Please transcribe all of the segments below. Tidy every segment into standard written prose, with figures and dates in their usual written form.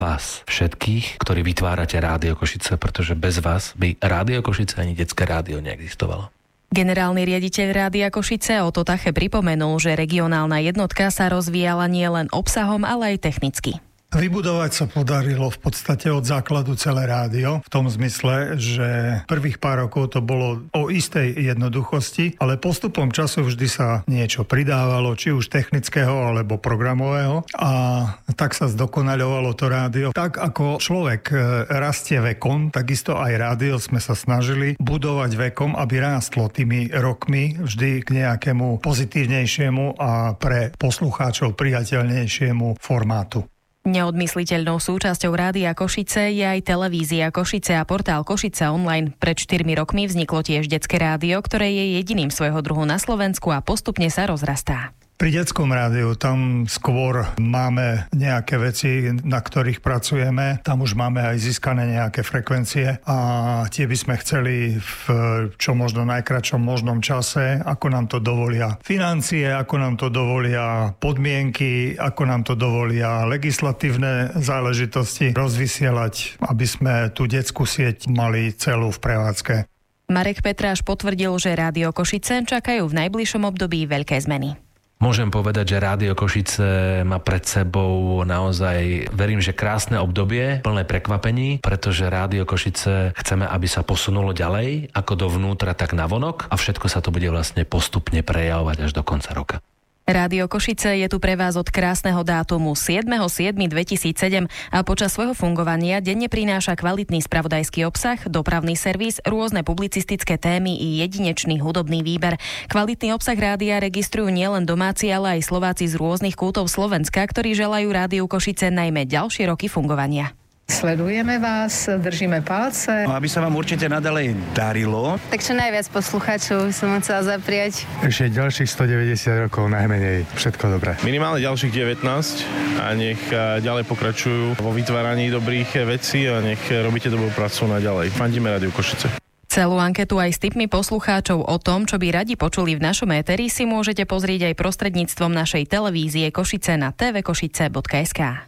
vás všetkých, ktorí vytvárate Rádio Košice, pretože bez vás by Rádio Košice ani detské rádio neexistovalo. Generálny riaditeľ Rádia Košice Oto Tache pripomenul, že regionálna jednotka sa rozvíjala nielen obsahom, ale aj technicky. Vybudovať sa podarilo v podstate od základu celé rádio, v tom zmysle, že prvých pár rokov to bolo o istej jednoduchosti, ale postupom času vždy sa niečo pridávalo, či už technického alebo programového, a tak sa zdokonaľovalo to rádio. Tak ako človek rastie vekom, takisto aj rádio sme sa snažili budovať vekom, aby rástlo tými rokmi vždy k nejakému pozitívnejšiemu a pre poslucháčov priateľnejšiemu formátu. Neodmysliteľnou súčasťou Rádia Košice je aj televízia Košice a portál Košice online. Pred 4 rokmi vzniklo tiež detské rádio, ktoré je jediným svojho druhu na Slovensku a postupne sa rozrastá. Pri detskom rádiu tam skôr máme nejaké veci, na ktorých pracujeme. Tam už máme aj získané nejaké frekvencie a tie by sme chceli v čo možno najkratšom možnom čase, ako nám to dovolia financie, ako nám to dovolia podmienky, ako nám to dovolia legislatívne záležitosti rozvysielať, aby sme tú detskú sieť mali celú v prevádzke. Marek Petráš potvrdil, že Rádio Košice čakajú v najbližšom období veľké zmeny. Môžem povedať, že Rádio Košice má pred sebou naozaj, verím, že krásne obdobie, plné prekvapení, pretože Rádio Košice chceme, aby sa posunulo ďalej, ako dovnútra, tak navonok, a všetko sa to bude vlastne postupne prejavovať až do konca roka. Rádio Košice je tu pre vás od krásneho dátumu 7.7.2007 a počas svojho fungovania denne prináša kvalitný spravodajský obsah, dopravný servis, rôzne publicistické témy i jedinečný hudobný výber. Kvalitný obsah rádia registrujú nielen domáci, ale aj Slováci z rôznych kútov Slovenska, ktorí želajú Rádiu Košice najmä ďalšie roky fungovania. Sledujeme vás, držíme palce. No, aby sa vám určite nadalej darilo. Tak čo najviac poslucháčov by som chcela zapriať. Ešte ďalších 190 rokov najmenej. Všetko dobré. Minimálne ďalších 19 a nech ďalej pokračujú vo vytváraní dobrých vecí a nech robíte dobrú prácu naďalej. Fandíme Rádiu Košice. Celú anketu aj s tipmi poslucháčov o tom, čo by radi počuli v našom éteri, si môžete pozrieť aj prostredníctvom našej televízie Košice na tvkošice.sk.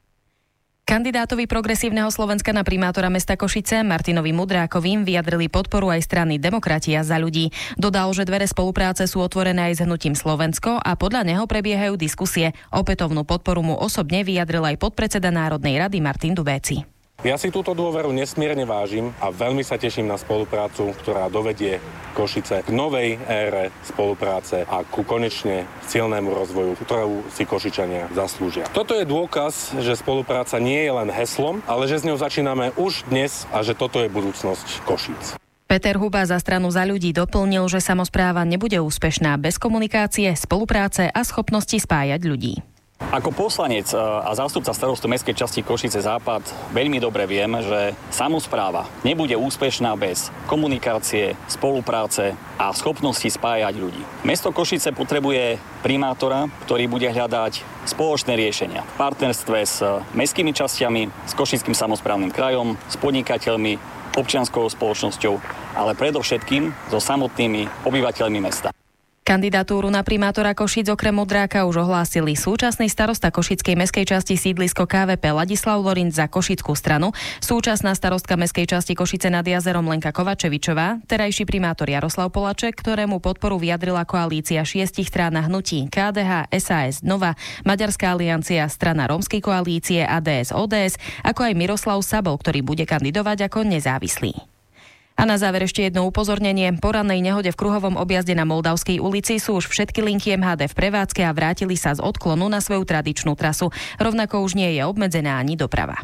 Kandidátovi Progresívneho Slovenska na primátora mesta Košice Martinovi Mudrákovým vyjadrili podporu aj strany Demokratia za ľudí. Dodal, že dvere spolupráce sú otvorené aj s hnutím Slovensko a podľa neho prebiehajú diskusie. Opätovnú podporu mu osobne vyjadril aj podpredseda Národnej rady Martin Dubéci. Ja si túto dôveru nesmierne vážim a veľmi sa teším na spoluprácu, ktorá dovedie Košice k novej ére spolupráce a ku konečne silnému rozvoju, ktorú si Košičania zaslúžia. Toto je dôkaz, že spolupráca nie je len heslom, ale že s ňou začíname už dnes a že toto je budúcnosť Košíc. Peter Huba za stranu Za ľudí doplnil, že samospráva nebude úspešná bez komunikácie, spolupráce a schopnosti spájať ľudí. Ako poslanec a zástupca starostu mestskej časti Košice Západ veľmi dobre viem, že samospráva nebude úspešná bez komunikácie, spolupráce a schopnosti spájať ľudí. Mesto Košice potrebuje primátora, ktorý bude hľadať spoločné riešenia v partnerstve s mestskými časťami, s Košickým samosprávnym krajom, s podnikateľmi, občianskou spoločnosťou, ale predovšetkým so samotnými obyvateľmi mesta. Kandidatúru na primátora Košíc okrem Mudráka už ohlásili súčasný starosta Košickej mestskej časti sídlisko KVP Ladislav Lorinc za Košickú stranu, súčasná starostka mestskej časti Košice nad jazerom Lenka Kovačevičová, terajší primátor Jaroslav Polaček, ktorému podporu vyjadrila koalícia 6 strán a hnutí KDH, SAS, Nova, Maďarská aliancia, strana Rómskej koalície a DS ODS, ako aj Miroslav Sabol, ktorý bude kandidovať ako nezávislý. A na záver ešte jedno upozornenie. Po rannej nehode v kruhovom objazde na Moldavskej ulici sú už všetky linky MHD v prevádzke a vrátili sa z odklonu na svoju tradičnú trasu. Rovnako už nie je obmedzená ani doprava.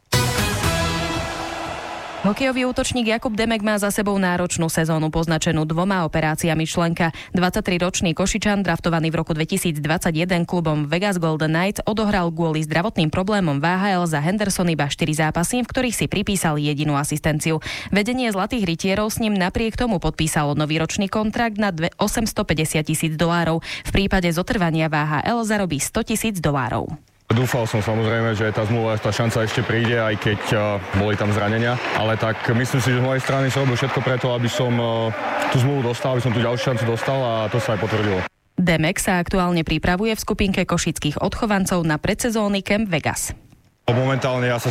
Hokejový útočník Jakub Demek má za sebou náročnú sezónu poznačenú 2 operáciami členka. 23-ročný Košičan, draftovaný v roku 2021 klubom Vegas Golden Knights, odohral kvôli zdravotným problémom VHL za Henderson iba 4 zápasy, v ktorých si pripísal jedinú asistenciu. Vedenie Zlatých rytierov s ním napriek tomu podpísalo nový ročný kontrakt na $850,000. V prípade zotrvania VHL zarobí $100,000. Dúfal som samozrejme, že tá zmluva, tá šanca ešte príde, aj keď boli tam zranenia, ale tak myslím si, že z mojej strany som robil všetko preto, aby som tú zmluvu dostal, aby som tú ďalšiu šancu dostal a to sa aj potvrdilo. Demek sa aktuálne pripravuje v skupinke košických odchovancov na predsezónny Camp Vegas. Momentálne ja sa